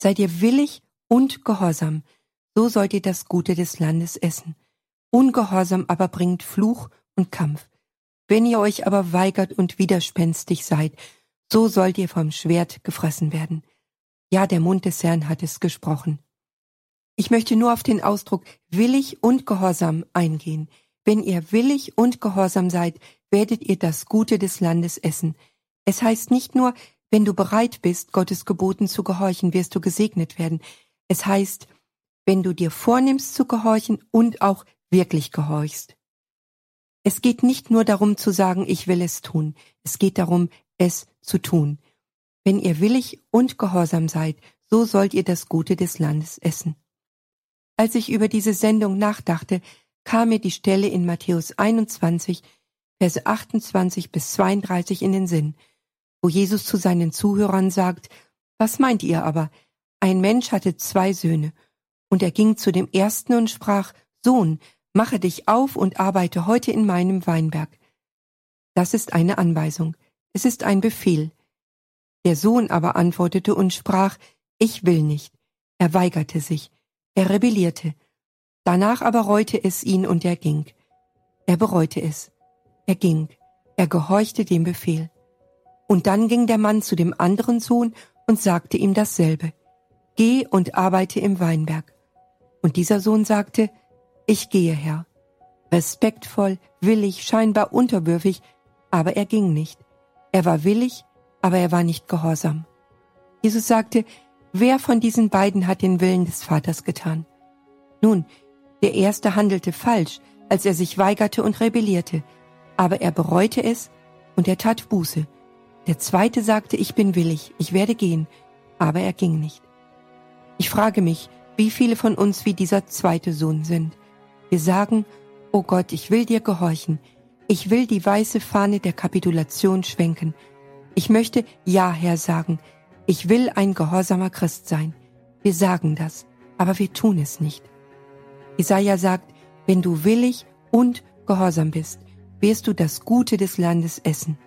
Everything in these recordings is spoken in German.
Seid ihr willig und gehorsam, so sollt ihr das Gute des Landes essen. Ungehorsam aber bringt Fluch und Kampf. Wenn ihr euch aber weigert und widerspenstig seid, so sollt ihr vom Schwert gefressen werden. Ja, der Mund des Herrn hat es gesprochen. Ich möchte nur auf den Ausdruck willig und gehorsam eingehen. Wenn ihr willig und gehorsam seid, werdet ihr das Gute des Landes essen. Es heißt nicht nur, wenn du bereit bist, Gottes Geboten zu gehorchen, wirst du gesegnet werden. Es heißt, wenn du dir vornimmst zu gehorchen und auch wirklich gehorchst. Es geht nicht nur darum zu sagen, ich will es tun. Es geht darum, es zu tun. Wenn ihr willig und gehorsam seid, so sollt ihr das Gute des Landes essen. Als ich über diese Sendung nachdachte, kam mir die Stelle in Matthäus 21, Verse 28 bis 32 in den Sinn, wo Jesus zu seinen Zuhörern sagt, was meint ihr aber? Ein Mensch hatte 2 Söhne, und er ging zu dem ersten und sprach, Sohn, mache dich auf und arbeite heute in meinem Weinberg. Das ist eine Anweisung, es ist ein Befehl. Der Sohn aber antwortete und sprach, ich will nicht. Er weigerte sich, er rebellierte. Danach aber reute es ihn und er ging. Er bereute es. Er ging. Er gehorchte dem Befehl. Und dann ging der Mann zu dem anderen Sohn und sagte ihm dasselbe. Geh und arbeite im Weinberg. Und dieser Sohn sagte, ich gehe, Herr. Respektvoll, willig, scheinbar unterwürfig, aber er ging nicht. Er war willig, aber er war nicht gehorsam. Jesus sagte, wer von diesen beiden hat den Willen des Vaters getan? Nun, der erste handelte falsch, als er sich weigerte und rebellierte, aber er bereute es und er tat Buße. Der zweite sagte, ich bin willig, ich werde gehen, aber er ging nicht. Ich frage mich, wie viele von uns wie dieser zweite Sohn sind. Wir sagen, oh Gott, ich will dir gehorchen. Ich will die weiße Fahne der Kapitulation schwenken. Ich möchte Ja, Herr sagen. Ich will ein gehorsamer Christ sein. Wir sagen das, aber wir tun es nicht. Jesaja sagt, wenn du willig und gehorsam bist, wirst du das Gute des Landes essen.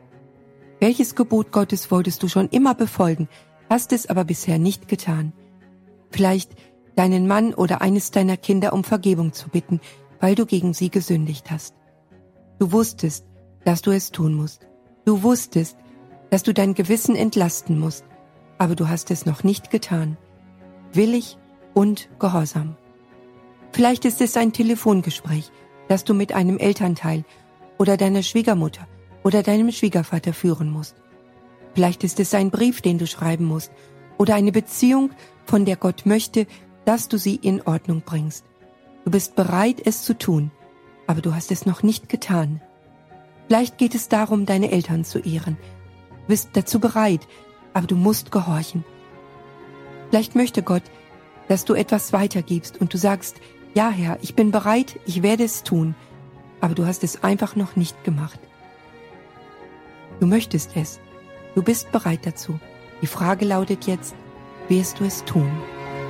Welches Gebot Gottes wolltest du schon immer befolgen, hast es aber bisher nicht getan? Vielleicht deinen Mann oder eines deiner Kinder um Vergebung zu bitten, weil du gegen sie gesündigt hast. Du wusstest, dass du es tun musst. Du wusstest, dass du dein Gewissen entlasten musst, aber du hast es noch nicht getan. Willig und gehorsam. Vielleicht ist es ein Telefongespräch, das du mit einem Elternteil oder deiner Schwiegermutter oder deinem Schwiegervater führen musst. Vielleicht ist es ein Brief, den du schreiben musst, oder eine Beziehung, von der Gott möchte, dass du sie in Ordnung bringst. Du bist bereit, es zu tun, aber du hast es noch nicht getan. Vielleicht geht es darum, deine Eltern zu ehren. Du bist dazu bereit, aber du musst gehorchen. Vielleicht möchte Gott, dass du etwas weitergibst und du sagst, ja Herr, ich bin bereit, ich werde es tun, aber du hast es einfach noch nicht gemacht. Du möchtest es, du bist bereit dazu. Die Frage lautet jetzt, wirst du es tun?